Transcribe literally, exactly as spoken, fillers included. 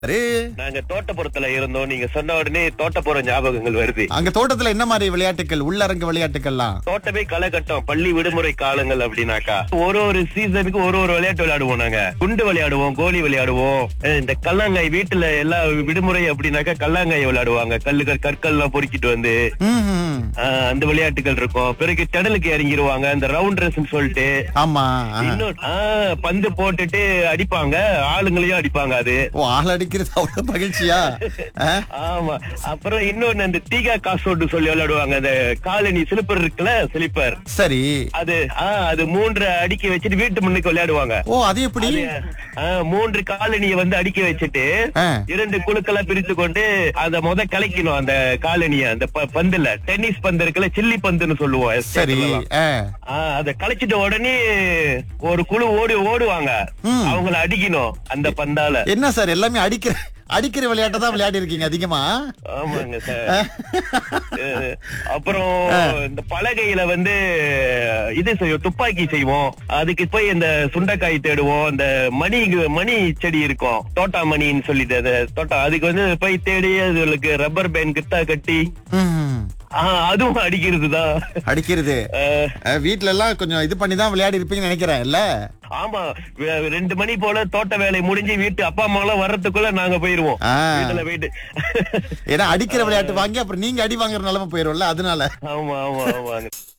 Array, நாங்க தோட்டப்புறத்துல இருந்தோம். நீங்க சொன்ன உடனே தோட்டப்புற ஞாபகங்கள் வருது. அங்க தோட்டத்துல என்ன மாதிரி விளையாட்டுகள், உள்ளரங்க விளையாட்டுகள்லாம்? தோட்டமே களகட்டம், பள்ளி விடுமுறை காலங்கள் அப்படின்னாக்கா ஒரு ஒரு சீசனுக்கு ஒரு ஒரு விளையாட்டு விளையாடுவோம். நாங்க குண்டு விளையாடுவோம், கோலி விளையாடுவோம். அஹ் இந்த கல்லாங்காய் வீட்டுல எல்லா விடுமுறை அப்படின்னாக்கா கல்லாங்காய் விளையாடுவாங்க. கல்லுகள் கற்கள் எல்லாம் பொறுக்கிட்டு வந்து ம்ஹும். ஆஹ் அந்த விளையாட்டுகள் இருக்கும். பிறகு திடலுக்கு இறங்கிடுவாங்க, அந்த ரவுண்ட் ரேஸ்ன்னு சொல்லிட்டு. ஆமா. ஆ. இன்னும் ஆஹ் பந்து போட்டுட்டு அடிப்பாங்க, ஆளுங்களையும் அடிப்பாங்க. அது ஓ, ஆள் அடிக்கிறது அவ்வளவு மகிழ்ச்சியா? ஆ? ஆமா. அப்புறம் இன்னொன்னு அந்த தீகா காசோட்டு சொல்லி விளையாடுவாங்க. அந்த காலனி சிலிப்பர் இருக்குல்ல, சிலிப்பர். சரி. அது ஆஹ் அது மூன்று அடிக்க வச்சுட்டு வீட்டு முன்னுக்கு விளையாடுவாங்க. ஓ, அது எப்படி? ஆஹ் மூன்று காலனியை வந்து அடிக்க வச்சுட்டு ஆ. இரண்டு குழுக்களா பிரித்து கொண்டு அத முத கலைக்கணும். அந்த காலனிய அந்த ப- பந்துல டென்னிஸ் பந்து இருக்குல்ல, சில்லி பந்துன்னு சொல்லுவோம். சரி. ஆ. ஆஹ் அத கலைச்சிட்ட உடனே ஒரு குழு ஓடி ஓடுவாங்க. ம். அவங்கள அடிக்கணும் அந்த பந்தால. என்ன சார், எல்லாமே அடிக்கிற அடிக்கிற விளையாட்டை தான் விளையாடி இருக்கீங்க அதிகமா? ஆமாங்க சார். அஹ் அப்புறம் இந்த பலகையில வந்து இது செய்வோம், துப்பாக்கி செய்வோம். அதுக்கு போய் இந்த சுண்டைக்காய் தேடுவோம். இந்த மணி மணி செடி இருக்கும், தோட்டா மணின்னு சொல்லிட்டு அந்த தோட்டா, அதுக்கு வந்து போய் தேடி அதுகளுக்கு ரப்பர் பேண்ட் கிட்டா கட்டி ம். ஆஹ் அதுவும் அடிக்கிறது தான். அடிக்கிறது. அஹ், வீட்ல எல்லாம் கொஞ்சம் இது பண்ணி தான் விளையாடி இருப்பீங்கன்னு நினைக்கிறேன் இல்ல? ஆமா. வே- ரெண்டு மணி போல தோட்ட வேலை முடிஞ்சு வீட்டு அப்பா அம்மா எல்லாம் வர்றதுக்குள்ள நாங்க போயிருவோம். ஆ. வீட்டுல போயிட்டு ஏன்னா அடிக்கிற விளையாட்டு வாங்கி அப்புறம் நீங்க அடி வாங்குற நிலைமை போயிரும்ல, அதனால. ஆமா ஆமா ஆமாங்க.